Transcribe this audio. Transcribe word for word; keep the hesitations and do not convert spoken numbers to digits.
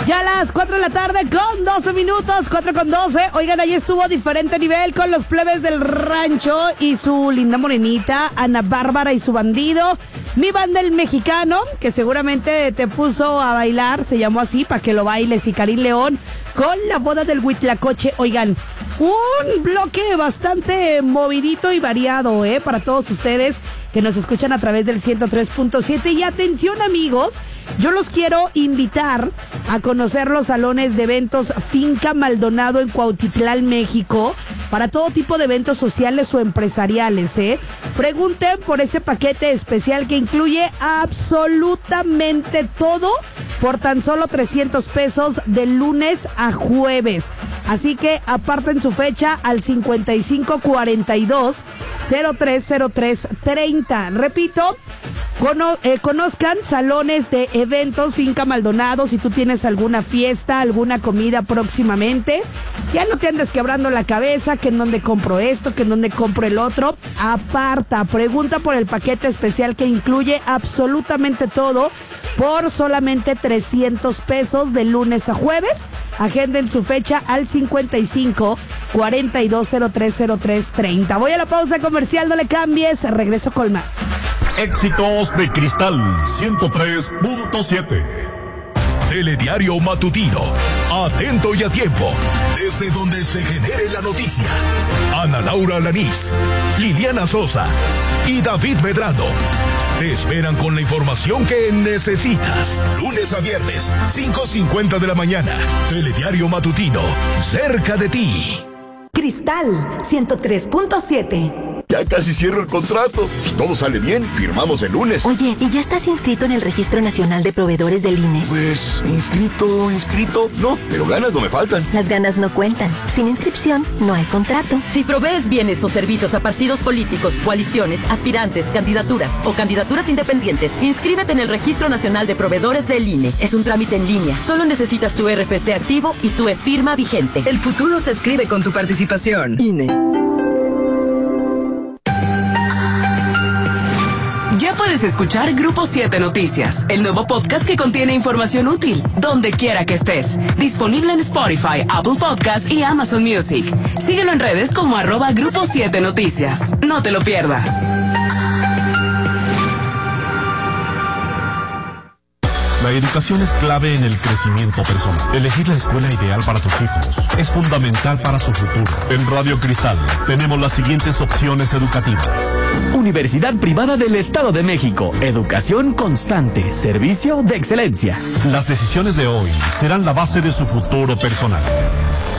Ya a las cuatro de la tarde con doce minutos, cuatro con doce. Oigan, ahí estuvo Diferente Nivel con los plebes del rancho y su linda morenita, Ana Bárbara y su bandido. Mi banda el mexicano, que seguramente te puso a bailar, se llamó así, para que lo bailes. Y Karim León con La Boda del Huitlacoche. Oigan, un bloque bastante movidito y variado, ¿eh? Para todos ustedes que nos escuchan a través del ciento tres punto siete. Y atención, amigos, yo los quiero invitar a conocer los salones de eventos Finca Maldonado en Cuautitlán, México, para todo tipo de eventos sociales o empresariales, ¿eh? Pregunten por ese paquete especial que incluye absolutamente todo por tan solo trescientos pesos de lunes a jueves. Así que aparten su fecha al cincuenta y cinco cuarenta y dos cero tres cero tres treinta. Repito, cono- eh, conozcan salones de eventos Finca Maldonado. Si tú tienes alguna fiesta, alguna comida próximamente, ya no te andes quebrando la cabeza que en dónde compro esto, que en dónde compro el otro. Aparta, pregunta por el paquete especial que incluye absolutamente todo por solamente trescientos pesos de lunes a jueves. Agenden su fecha al cincuenta y cinco cuarenta y dos cero tres cero tres treinta. Voy a la pausa comercial, no le cambies, regreso con más. Éxitos de Cristal ciento tres punto siete. Telediario matutino, atento y a tiempo, desde donde se genere la noticia. Ana Laura Lanís, Liliana Sosa y David Medrano te esperan con la información que necesitas. Lunes a viernes, cinco cincuenta de la mañana. Telediario matutino, cerca de ti. Cristal ciento tres punto siete. Ya casi cierro el contrato. Si todo sale bien, firmamos el lunes. Oye, ¿y ya estás inscrito en el Registro Nacional de Proveedores del I N E? Pues, inscrito, inscrito, no, pero ganas no me faltan. Las ganas no cuentan. Sin inscripción, no hay contrato. Si provees bienes o servicios a partidos políticos, coaliciones, aspirantes, candidaturas o candidaturas independientes, inscríbete en el Registro Nacional de Proveedores del I N E. Es un trámite en línea. Solo necesitas tu R F C activo y tu e-firma vigente. El futuro se escribe con tu participación. I N E. Ya puedes escuchar Grupo siete Noticias, el nuevo podcast que contiene información útil, donde quiera que estés. Disponible en Spotify, Apple Podcasts y Amazon Music. Síguelo en redes como arroba Grupo siete Noticias. No te lo pierdas. La educación es clave en el crecimiento personal. Elegir la escuela ideal para tus hijos es fundamental para su futuro. En Radio Cristal tenemos las siguientes opciones educativas. Universidad Privada del Estado de México. Educación constante. Servicio de excelencia. Las decisiones de hoy serán la base de su futuro personal.